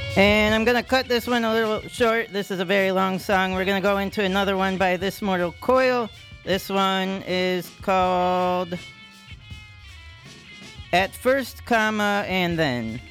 And I'm going to cut this one a little short. This is a very long song. We're going to go into another one by This Mortal Coil. This one is called At First, Comma, and Then.